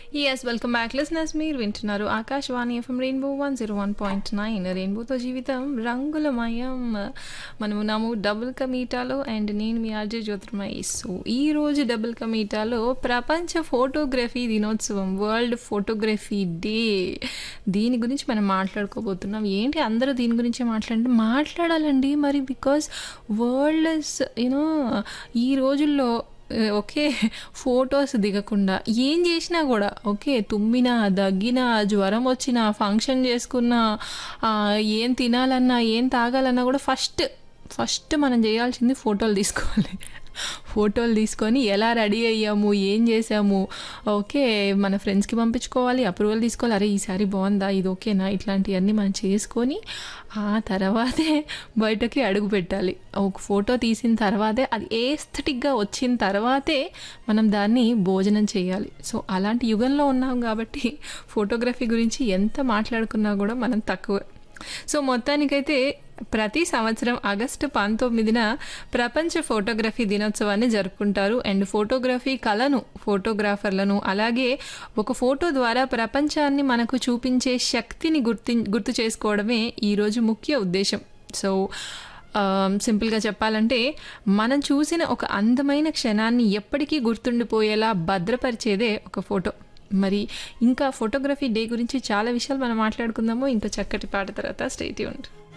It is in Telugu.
Yes, welcome back listeners. మీరు వింటున్నారు ఆకాశవాణి ఎఫ్ఎం రెయిన్బో 101.9 రెయిన్బోతో జీవితం రంగులమయం. మనము నాము డబుల్ కమీటాలో అండ్ నేను మీ ఆర్జే జ్యోతిర్మయి. సో ఈ రోజు డబుల్ కమీటాలో ప్రపంచ ఫోటోగ్రఫీ దినోత్సవం, వరల్డ్ ఫోటోగ్రఫీ డే. దీని గురించి మనం మాట్లాడుకోబోతున్నాం. ఏంటి అందరూ దీని గురించే మాట్లాడాలండి మరి, బికాస్ వరల్డ్ ఇస్ ఈ రోజుల్లో ఓకే ఫొటోస్ దిగకుండా ఏం చేసినా కూడా ఓకే, తుమ్మినా దగ్గినా జ్వరం వచ్చినా ఫంక్షన్ చేసుకున్నా ఏం తినాలన్నా ఏం తాగాలన్నా కూడా ఫస్ట్ మనం చేయాల్సింది ఫోటోలు తీసుకోవాలి. ఫోటోలు తీసుకొని ఎలా రెడీ అయ్యాము, ఏం చేసాము, ఓకే మన ఫ్రెండ్స్కి పంపించుకోవాలి, అప్రూవల్ తీసుకోవాలి, అరే ఈసారి బాగుందా, ఇది ఓకేనా, ఇట్లాంటివన్నీ మనం చేసుకొని ఆ తర్వాతే బయటకి అడుగు పెట్టాలి. ఒక ఫోటో తీసిన తర్వాతే అది ఏస్థెటిక్గా వచ్చిన తర్వాతే మనం దాన్ని భోజనం చేయాలి. సో అలాంటి యుగంలో ఉన్నాం కాబట్టి ఫోటోగ్రఫీ గురించి ఎంత మాట్లాడుకున్నా కూడా మనం తక్కువ. సో మొత్తానికైతే ప్రతి సంవత్సరం ఆగస్టు 19న ప్రపంచ ఫోటోగ్రఫీ దినోత్సవాన్ని జరుపుకుంటారు. అండ్ ఫోటోగ్రఫీ కళను, ఫోటోగ్రాఫర్లను, అలాగే ఒక ఫోటో ద్వారా ప్రపంచాన్ని మనకు చూపించే శక్తిని గుర్తు చేసుకోవడమే ఈరోజు ముఖ్య ఉద్దేశం. సో సింపుల్గా చెప్పాలంటే మనం చూసిన ఒక అందమైన క్షణాన్ని ఎప్పటికీ గుర్తుండిపోయేలా భద్రపరిచేదే ఒక ఫోటో. మరి ఇంకా ఫోటోగ్రఫీ డే గురించి చాలా విషయాలు మనం మాట్లాడుకుందాము ఇంకో చక్కటి పాట తర్వాత. Stay tuned.